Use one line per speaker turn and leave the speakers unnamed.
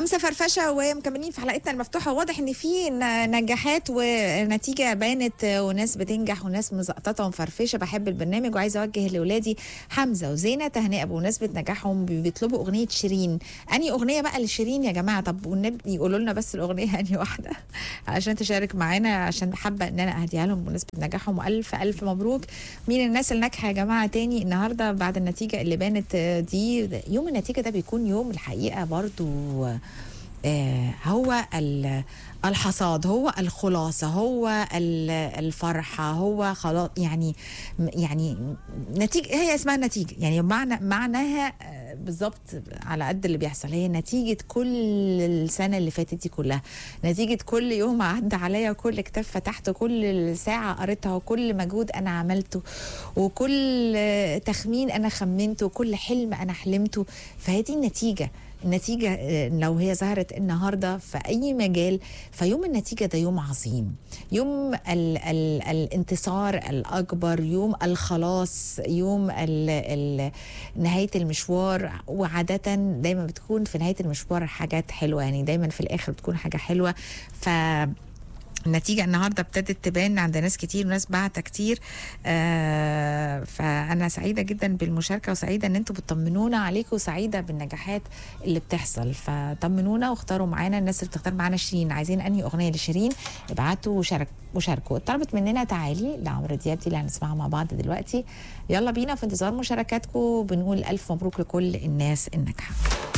همسة فرفشة ومكملين في حلقتنا المفتوحة. واضح ان في نجاحات ونتيجة بانت وناس بتنجح وناس مزقططة ومفرفشة. بحب البرنامج وعايزة اوجه لاولادي حمزة وزينة تهنئة بمناسبة نجاحهم. بيطلبوا اغنية شيرين. انهي اغنية بقى لشيرين يا جماعة؟ طب والنبي يقولوا لنا بس الاغنية انهي واحدة عشان تشارك معانا، عشان حابة ان انا اهديها لهم بمناسبة نجاحهم. والف الف مبروك. مين الناس الناجحة يا جماعة تاني النهاردة بعد النتيجة اللي بانت دي؟ يوم النتيجة ده بيكون يوم الحقيقة برضو هو الحصاد، هو الخلاصة، هو الفرحة، هو خلاص يعني نتيجة. هي اسمها نتيجة، يعني معناها بالظبط على قد اللي بيحصل. هي نتيجة كل السنة اللي فاتت دي كلها، نتيجة كل يوم عدى عليا وكل كتاب فتحته، كل ساعة قريتها، وكل مجهود أنا عملته، وكل تخمين أنا خمنته، وكل حلم أنا حلمته. فهي دي النتيجة. لو هي ظهرت النهارده في اي مجال، فيوم النتيجه ده يوم عظيم، يوم الانتصار الاكبر، يوم الخلاص، يوم نهايه المشوار. وعاده دايما بتكون في نهايه المشوار حاجات حلوه، يعني دايما في الاخر بتكون حاجه حلوه. النتيجة النهاردة ابتدت تبان عند ناس كتير وناس بعتة كتير. فأنا سعيدة جدا بالمشاركة، وسعيدة ان انتوا بتطمنونا عليكم، وسعيدة بالنجاحات اللي بتحصل. فطمنونا واختاروا معانا. الناس اللي بتختار معانا شيرين، عايزين انهي اغنية لشيرين ابعتوا وشاركوا. طلبت مننا تعالي لعمرو دياب، دي اللي هنسمعها مع بعض دلوقتي. يلا بينا في انتظار مشاركاتكم. بنقول الف مبروك لكل الناس الناجحة.